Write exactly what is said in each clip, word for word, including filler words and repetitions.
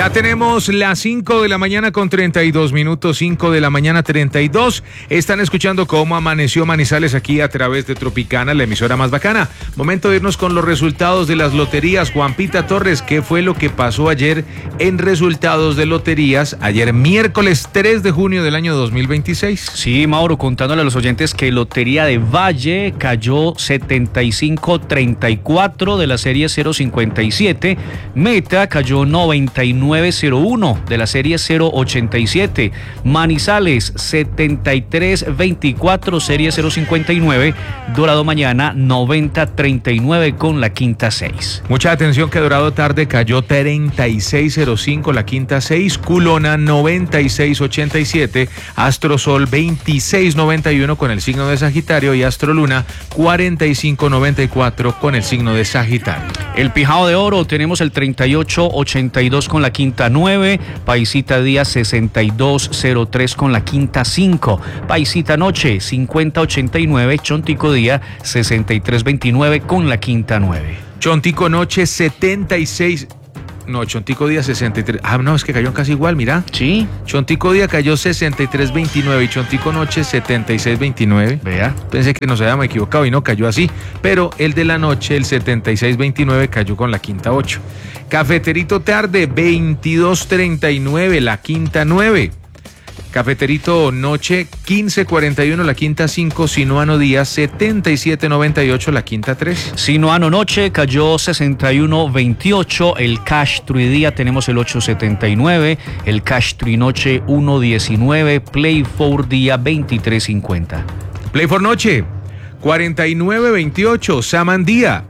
Ya tenemos las cinco de la mañana con treinta y dos minutos, cinco de la mañana treinta y dos. Están escuchando cómo amaneció Manizales aquí a través de Tropicana, la emisora más bacana. Momento de irnos con los resultados de las loterías. Juan Pita Torres, ¿qué fue lo que pasó ayer en resultados de loterías? Ayer miércoles tres de junio del año dos mil veintiséis. Sí, Mauro, contándole a los oyentes que Lotería de Valle cayó setenta y cinco treinta y cuatro de la serie cero cincuenta y siete. Meta cayó noventa y nueve cero uno de la serie cero ochenta y siete. Manizales setenta y tres veinticuatro serie cero cincuenta y nueve. Dorado Mañana noventa treinta y nueve con la quinta seis. Mucha atención que Dorado Tarde cayó treinta y seis cero cinco la quinta seis. Culona noventa y seis ochenta y siete. Astrosol veintiséis noventa y uno con el signo de Sagitario y Astroluna cuarenta y cinco noventa y cuatro con el signo de Sagitario. El Pijao de Oro tenemos el treinta y ocho ochenta y dos con la quinta nueve. Paisita Día sesenta y dos cero tres con la quinta cinco. Paisita Noche cincuenta ochenta y nueve. Chontico Día sesenta y tres veintinueve con la quinta nueve. Chontico Noche setenta y seis. No, Chontico Día sesenta y tres. Ah, no, es que cayó casi igual, mira. Sí. Chontico Día cayó sesenta y tres veintinueve y Chontico Noche setenta y seis veintinueve. Vea. Pensé que nos habíamos equivocado y no cayó así. Pero el de la noche, el setenta y seis veintinueve, cayó con la quinta ocho. Cafeterito Tarde veintidós treinta y nueve, la quinta nueve. Cafeterito Noche quince cuarenta y uno, la quinta cinco. Sinuano Día setenta y siete noventa y ocho, la quinta tres. Sinuano Noche cayó sesenta y uno veintiocho. El Cash True Día tenemos el ocho setenta y nueve. El Cash True Noche uno diecinueve. Play for Día veintitrés cincuenta. Play for Noche cuarenta y nueve veintiocho. Saman Día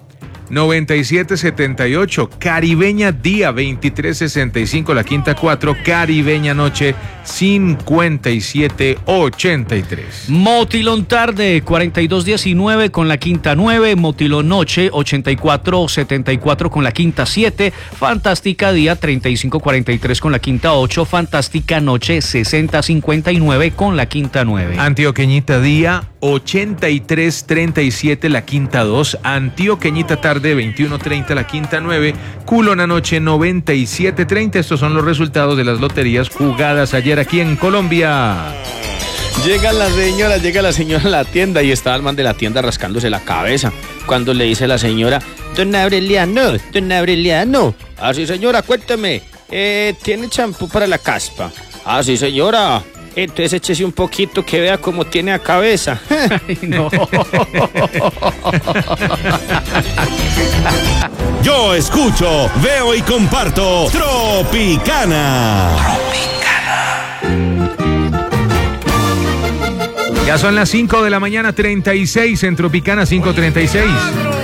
noventa y siete setenta y ocho. Caribeña Día veintitrés sesenta y cinco, la quinta cuatro. Caribeña Noche cincuenta y siete ochenta y tres. Motilón Tarde cuarenta y dos diecinueve con la quinta nueve. Motilón Noche ochenta y cuatro setenta y cuatro con la quinta siete. Fantástica Día treinta y cinco cuarenta y tres con la quinta ocho. Fantástica Noche sesenta cincuenta y nueve con la quinta nueve. Antioqueñita Día ochenta y tres treinta y siete, la quinta dos. Antioqueñita Tarde veintiuno treinta, la quinta nueve. Culona Noche noventa y siete treinta. Estos son los resultados de las loterías jugadas ayer aquí en Colombia. Llega la señora, llega la señora a la tienda y está el man de la tienda rascándose la cabeza. Cuando le dice la señora, don Aureliano, don Aureliano. Ah, sí, señora, cuéntame, eh, ¿tiene champú para la caspa? Ah, sí, señora. Entonces échese un poquito que vea cómo tiene la cabeza. Ay, no. Yo escucho, veo y comparto Tropicana. Ya son las cinco de la mañana treinta y seis en Tropicana cinco treinta y seis.